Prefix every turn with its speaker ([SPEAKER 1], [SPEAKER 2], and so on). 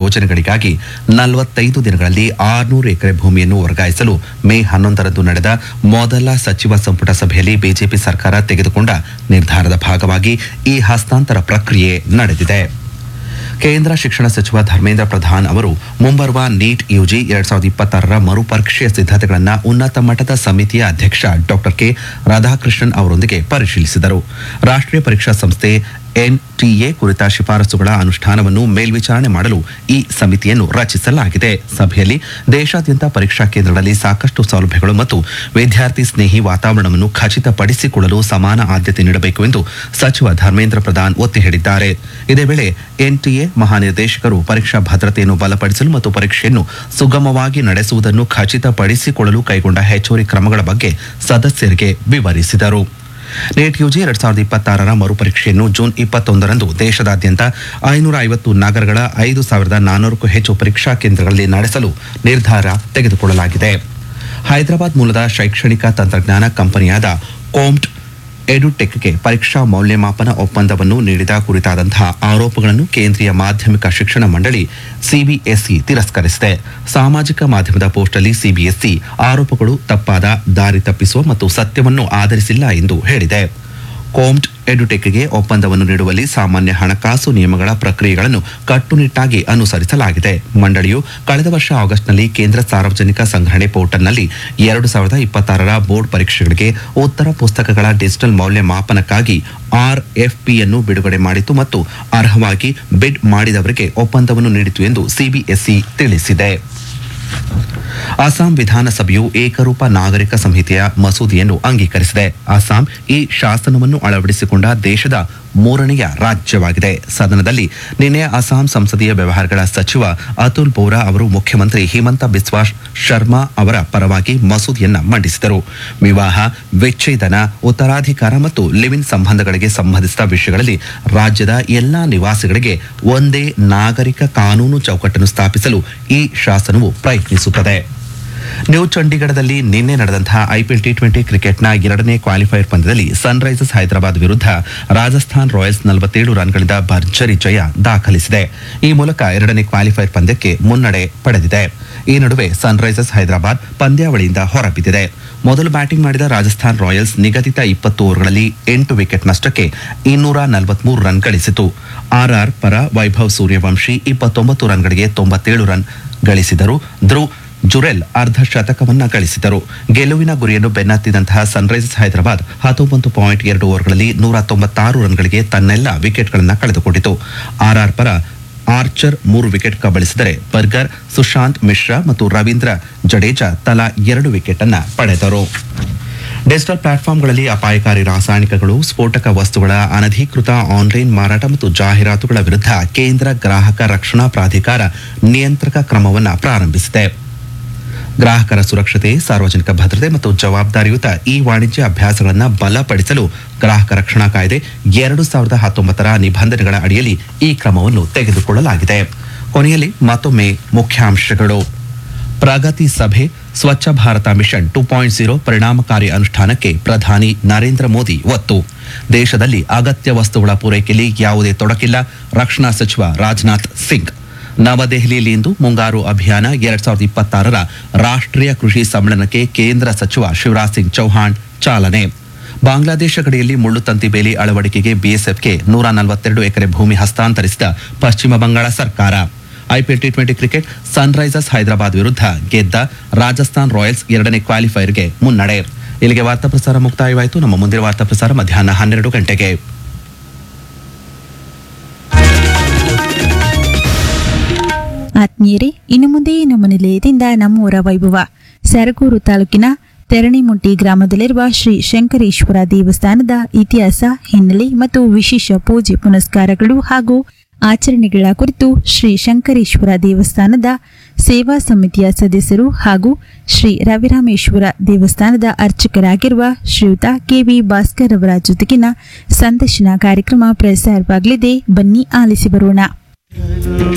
[SPEAKER 1] ಯೋಜನೆಗಳಿಗಾಗಿ 45 ದಿನಗಳಲ್ಲಿ 600 ಎಕರೆ ಭೂಮಿಯನ್ನು ವರ್ಗಾಯಿಸಲು ಮೇ 11ರಂದು ನಡೆದ ಮೊದಲ ಸಚಿವ ಸಂಪುಟ ಸಭೆಯಲ್ಲಿ ಬಿಜೆಪಿ ಸರ್ಕಾರ ತೆಗೆದುಕೊಂಡ ನಿರ್ಧಾರದ ಭಾಗವಾಗಿ ಈ ಹಸ್ತಾಂತರ ಪ್ರಕ್ರಿಯೆ ನಡೆದಿದೆ. ಕೇಂದ್ರ ಶಿಕ್ಷಣ ಸಚಿವ ಧರ್ಮೇಂದ್ರ ಪ್ರಧಾನ್ ಅವರು ಮುಂಬರುವ ನೀಟ್ ಯುಜಿ 2026ರ ಮರುಪರೀಕ್ಷೆಯ ಸಿದ್ಧತೆಗಳನ್ನು ಉನ್ನತ ಮಟ್ಟದ ಸಮಿತಿಯ ಅಧ್ಯಕ್ಷ ಡಾಕ್ಟರ್ ಕೆ ರಾಧಾಕೃಷ್ಣನ್ ಅವರೊಂದಿಗೆ ಪರಿಶೀಲಿಸಿದರು. ರಾಷ್ಟ್ರೀಯ ಪರೀಕ್ಷಾ ಸಂಸ್ಥೆ ಎನ್ಟಿಎ ಕುರಿತ ಶಿಫಾರಸುಗಳ ಅನುಷ್ಠಾನವನ್ನು ಮೇಲ್ವಿಚಾರಣೆ ಮಾಡಲು ಈ ಸಮಿತಿಯನ್ನು ರಚಿಸಲಾಗಿದೆ. ಸಭೆಯಲ್ಲಿ ದೇಶಾದ್ಯಂತ ಪರೀಕ್ಷಾ ಕೇಂದ್ರಗಳಲ್ಲಿ ಸಾಕಷ್ಟು ಸೌಲಭ್ಯಗಳು ಮತ್ತು ವಿದ್ಯಾರ್ಥಿ ಸ್ನೇಹಿ ವಾತಾವರಣವನ್ನು ಖಚಿತಪಡಿಸಿಕೊಳ್ಳಲು ಸಮಾನ ಆದ್ಯತೆ ನೀಡಬೇಕು ಎಂದು ಸಚಿವ ಧರ್ಮೇಂದ್ರ ಪ್ರಧಾನ್ ಒತ್ತಿ ಹೇಳಿದ್ದಾರೆ. ಇದೇ ವೇಳೆ ಎನ್ಟಿಎ ಮಹಾನಿರ್ದೇಶಕರು ಪರೀಕ್ಷಾ ಭದ್ರತೆಯನ್ನು ಬಲಪಡಿಸಲು ಮತ್ತು ಪರೀಕ್ಷೆಯನ್ನು ಸುಗಮವಾಗಿ ನಡೆಸುವುದನ್ನು ಖಚಿತಪಡಿಸಿಕೊಳ್ಳಲು ಕೈಗೊಂಡ ಹೆಚ್ಚುವರಿ ಕ್ರಮಗಳ ಬಗ್ಗೆ ಸದಸ್ಯರಿಗೆ ವಿವರಿಸಿದರು. ನೀಟ್ ಯುಜಿ 2026ರ ಮರುಪರೀಕ್ಷೆಯನ್ನು ಜೂನ್ 21ರಂದು ದೇಶದಾದ್ಯಂತ 550 ನಗರಗಳ 5,400ಕ್ಕೂ ಹೆಚ್ಚು ಪರೀಕ್ಷಾ ಕೇಂದ್ರಗಳಲ್ಲಿ ನಡೆಸಲು ನಿರ್ಧಾರ ತೆಗೆದುಕೊಳ್ಳಲಾಗಿದೆ. ಹೈದರಾಬಾದ್ ಮೂಲದ ಶೈಕ್ಷಣಿಕ ತಂತ್ರಜ್ಞಾನ ಕಂಪನಿಯಾದ ಕೋಮ್ಟ್ ಎಡುಟೆಕ್ಗೆ ಪರೀಕ್ಷಾ ಮೌಲ್ಯಮಾಪನ ಒಪ್ಪಂದವನ್ನು ನೀಡಿದ ಕುರಿತಾದಂತಹ ಆರೋಪಗಳನ್ನು ಕೇಂದ್ರೀಯ ಮಾಧ್ಯಮಿಕ ಶಿಕ್ಷಣ ಮಂಡಳಿ ಸಿಬಿಎಸ್ಇ ತಿರಸ್ಕರಿಸಿದೆ. ಸಾಮಾಜಿಕ ಮಾಧ್ಯಮದ ಪೋಸ್ಟ್ನಲ್ಲಿ ಸಿಬಿಎಸ್ಇ ಆರೋಪಗಳು ತಪ್ಪಾದ, ದಾರಿ ತಪ್ಪಿಸುವ ಮತ್ತು ಸತ್ಯವನ್ನು ಆಧರಿಸಿಲ್ಲ ಎಂದು ಹೇಳಿದೆ. ಕೋಮ್ಟ್ ಎಡುಟೆಕ್ಗೆ ಒಪ್ಪಂದವನ್ನು ನೀಡುವಲ್ಲಿ ಸಾಮಾನ್ಯ ಹಣಕಾಸು ನಿಯಮಗಳ ಪ್ರಕ್ರಿಯೆಗಳನ್ನು ಕಟ್ಟುನಿಟ್ಟಾಗಿ ಅನುಸರಿಸಲಾಗಿದೆ. ಮಂಡಳಿಯು ಕಳೆದ ವರ್ಷ ಆಗಸ್ಟ್ನಲ್ಲಿ ಕೇಂದ್ರ ಸಾರ್ವಜನಿಕ ಸಂಗ್ರಹಣೆ ಪೋರ್ಟಲ್ನಲ್ಲಿ 2026ರ ಬೋರ್ಡ್ ಪರೀಕ್ಷೆಗಳಿಗೆ ಉತ್ತರ ಪುಸ್ತಕಗಳ ಡಿಜಿಟಲ್ ಮೌಲ್ಯಮಾಪನಕ್ಕಾಗಿ ಆರ್ಎಫ್ಪಿಯನ್ನು ಬಿಡುಗಡೆ ಮಾಡಿತು ಮತ್ತು ಅರ್ಹವಾಗಿ ಬಿಡ್ ಮಾಡಿದವರಿಗೆ ಒಪ್ಪಂದವನ್ನು ನೀಡಿತು ಎಂದು ಸಿಬಿಎಸ್ಇ ತಿಳಿಸಿದೆ. ಅಸ್ಸಾಂ ವಿಧಾನಸಭೆಯು ಏಕರೂಪ ನಾಗರಿಕ ಸಂಹಿತೆಯ ಮಸೂದೆಯನ್ನು ಅಂಗೀಕರಿಸಿದೆ. ಅಸ್ಸಾಂ ಈ ಶಾಸನವನ್ನು ಅಳವಡಿಸಿಕೊಂಡ ದೇಶದ 3ನೇ ರಾಜ್ಯವಾಗಿದೆ. ಸದನದಲ್ಲಿ ನಿನ್ನೆ ಅಸ್ಸಾಂ ಸಂಸದೀಯ ವ್ಯವಹಾರಗಳ ಸಚಿವ ಅತುಲ್ ಬೋರಾ ಅವರು ಮುಖ್ಯಮಂತ್ರಿ ಹಿಮಂತ ಬಿಸ್ವಾ ಶರ್ಮಾ ಅವರ ಪರವಾಗಿ ಮಸೂದೆಯನ್ನ ಮಂಡಿಸಿದರು. ವಿವಾಹ, ವಿಚ್ಛೇದನ, ಉತ್ತರಾಧಿಕಾರ ಮತ್ತು ಲಿವ್ ಇನ್ ಸಂಬಂಧಗಳಿಗೆ ಸಂಬಂಧಿಸಿದ ವಿಷಯಗಳಲ್ಲಿ ರಾಜ್ಯದ ಎಲ್ಲಾ ನಿವಾಸಿಗಳಿಗೆ ಒಂದೇ ನಾಗರಿಕ ಕಾನೂನು ಚೌಕಟ್ಟನ್ನು ಸ್ಥಾಪಿಸಲು ಈ ಶಾಸನವು ಪ್ರಯತ್ನಿಸುತ್ತದೆ. ನ್ಯೂ ಚಂಡೀಗಢದಲ್ಲಿ ನಿನ್ನೆ ನಡೆದಂತಹ ಐಪಿಎಲ್ ಟಿ20 ಕ್ರಿಕೆಟ್ನ 2ನೇ ಕ್ವಾಲಿಫೈಯರ್ ಪಂದ್ಯದಲ್ಲಿ ಸನ್ರೈಸರ್ಸ್ ಹೈದರಾಬಾದ್ ವಿರುದ್ಧ ರಾಜಸ್ಥಾನ್ ರಾಯಲ್ಸ್ 47 ರನ್ಗಳಿಂದ ಭರ್ಜರಿ ಜಯ ದಾಖಲಿಸಿದೆ. ಈ ಮೂಲಕ 2ನೇ ಕ್ವಾಲಿಫೈಯರ್ ಪಂದ್ಯಕ್ಕೆ ಮುನ್ನಡೆ ಪಡೆದಿದೆ. ಈ ನಡುವೆ ಸನ್ರೈಸರ್ಸ್ ಹೈದರಾಬಾದ್ ಪಂದ್ಯಾವಳಿಯಿಂದ ಹೊರಬಿದ್ದಿದೆ. ಮೊದಲು ಬ್ಯಾಟಿಂಗ್ ಮಾಡಿದ ರಾಜಸ್ಥಾನ್ ರಾಯಲ್ಸ್ ನಿಗದಿತ 20 ಓವರ್ಗಳಲ್ಲಿ 8 ವಿಕೆಟ್ ನಷ್ಟಕ್ಕೆ 243 ರನ್ ಗಳಿಸಿತು. ಆರ್ಆರ್ ಪರ ವೈಭವ್ ಸೂರ್ಯವಂಶಿ 29 ರನ್ಗಳಿಗೆ 97 ರನ್ ಗಳಿಸಿದರು. ಧ್ರುವ್ ಜುರೆಲ್ ಅರ್ಧ ಶತಕವನ್ನ ಗಳಿಸಿದರು. ಗೆಲುವಿನ ಗುರಿಯನ್ನು ಬೆನ್ನತ್ತಿದಂತಹ ಸನ್ರೈಸರ್ಸ್ ಹೈದರಾಬಾದ್ 19.2 ಓವರ್ಗಳಲ್ಲಿ 196 ರನ್ಗಳಿಗೆ ತನ್ನೆಲ್ಲ ವಿಕೆಟ್ಗಳನ್ನು ಕಳೆದುಕೊಂಡಿತು. ಆರ್ಆರ್ ಪರ archer 3 wicket ಕಬಳಿಸಿದರೆ burger, Sushant Mishra ಮತ್ತು ರವೀಂದ್ರ ಜಡೇಜಾ ತಲಾ 2 ವಿಕೆಟ್ ಅನ್ನ ಪಡೆದರು. ಡಿಜಿಟಲ್ ಪ್ಲಾಟ್ಫಾರ್ಮ್ಗಳಲ್ಲಿ ಅಪಾಯಕಾರಿ ರಾಸಾಯನಿಕಗಳು, ಸ್ಫೋಟಕ ವಸ್ತುಗಳ ಅನಧಿಕೃತ ಆನ್ಲೈನ್ ಮಾರಾಟ ಮತ್ತು ಜಾಹೀರಾತುಗಳ ವಿರುದ್ಧ ಕೇಂದ್ರ ಗ್ರಾಹಕ ರಕ್ಷಣಾ ಪ್ರಾಧಿಕಾರ ನಿಯಂತ್ರಕ ಕ್ರಮವನ್ನು ಪ್ರಾರಂಭಿಸಿದೆ. ಗ್ರಾಹಕರ ಸುರಕ್ಷತೆ, ಸಾರ್ವಜನಿಕ ಭದ್ರತೆ ಮತ್ತು ಜವಾಬ್ದಾರಿಯುತ ಈ ವಾಣಿಜ್ಯ ಅಭ್ಯಾಸಗಳನ್ನು ಬಲಪಡಿಸಲು ಗ್ರಾಹಕ ರಕ್ಷಣಾ ಕಾಯ್ದೆ 2019ರ ನಿಬಂಧನೆಗಳ ಅಡಿಯಲ್ಲಿ ಈ ಕ್ರಮವನ್ನು ತೆಗೆದುಕೊಳ್ಳಲಾಗಿದೆ. ಕೊನೆಯಲ್ಲಿ ಮತ್ತೊಮ್ಮೆ ಮುಖ್ಯಾಂಶಗಳು. ಪ್ರಗತಿ ಸಭೆ, ಸ್ವಚ್ಛ ಭಾರತ ಮಿಷನ್ 2.0 ಪರಿಣಾಮಕಾರಿ ಅನುಷ್ಠಾನಕ್ಕೆ ಪ್ರಧಾನಿ ನರೇಂದ್ರ ಮೋದಿ ಒತ್ತು. ದೇಶದಲ್ಲಿ ಅಗತ್ಯ ವಸ್ತುಗಳ ಪೂರೈಕೆಯಲ್ಲಿ ಯಾವುದೇ ತೊಡಕಿಲ್ಲ, ರಕ್ಷಣಾ ಸಚಿವ ರಾಜನಾಥ್ ಸಿಂಗ್. ನವದೆಹಲಿಯಲ್ಲಿ ಇಂದು ಮುಂಗಾರು ಅಭಿಯಾನ 2026ರ ರಾಷ್ಟ್ರೀಯ ಕೃಷಿ ಸಮ್ಮೇಳನಕ್ಕೆ ಕೇಂದ್ರ ಸಚಿವ ಶಿವರಾಜ್ ಸಿಂಗ್ ಚೌಹಾಣ್ ಚಾಲನೆ. ಬಾಂಗ್ಲಾದೇಶ ಗಡಿಯಲ್ಲಿ ಮುಳ್ಳುತಂತಿ ಬೇಲಿ ಅಳವಡಿಕೆಗೆ ಬಿಎಸ್ಎಫ್ಗೆ 142 ಎಕರೆ ಭೂಮಿ ಹಸ್ತಾಂತರಿಸಿದ ಪಶ್ಚಿಮ ಬಂಗಾಳ ಸರ್ಕಾರ. IPL T20 cricket Sunrisers Hyderabad ವಿರುದ್ಧ ಗೆದ್ದ ರಾಜಸ್ಥಾನ್ ರಾಯಲ್ಸ್ 2ನೇ ಕ್ವಾಲಿಫೈಯರ್ಗೆ ಮುನ್ನಡೆ. ಇಲ್ಲಿಗೆ ವಾರ್ತಾ ಪ್ರಸಾರ ಮುಕ್ತಾಯವಾಯಿತು. ನಮ್ಮ ಮುಂದಿನ ವಾರ್ತಾ ಪ್ರಸಾರ ಮಧ್ಯಾಹ್ನ 12 ಗಂಟೆಗೆ.
[SPEAKER 2] ಆತ್ಮೀಯರೇ, ಇನ್ನು ಮುಂದೆ ನಮ್ಮ ನಿಲಯದಿಂದ ನಮ್ಮೂರ ವೈಭವ ಸರಗೂರು ತಾಲೂಕಿನ ತೆರಣಿಮುಂಟಿ ಗ್ರಾಮದಲ್ಲಿರುವ ಶ್ರೀ ಶಂಕರೇಶ್ವರ ದೇವಸ್ಥಾನದ ಇತಿಹಾಸ, ಹಿನ್ನೆಲೆ ಮತ್ತು ವಿಶೇಷ ಪೂಜೆ ಪುನಸ್ಕಾರಗಳು ಹಾಗೂ ಆಚರಣೆಗಳ ಕುರಿತು ಶ್ರೀ ಶಂಕರೇಶ್ವರ ದೇವಸ್ಥಾನದ ಸೇವಾ ಸಮಿತಿಯ ಸದಸ್ಯರು ಹಾಗೂ ಶ್ರೀ ರವಿರಾಮೇಶ್ವರ ದೇವಸ್ಥಾನದ ಅರ್ಚಕರಾಗಿರುವ ಶ್ರೀಯುತ ಕೆವಿ ಭಾಸ್ಕರ್ ಅವರ ಜೊತೆಗಿನ ಸಂದರ್ಶನ ಕಾರ್ಯಕ್ರಮ ಪ್ರಸಾರವಾಗಲಿದೆ. ಬನ್ನಿ ಆಲಿಸಿ ಬರೋಣ.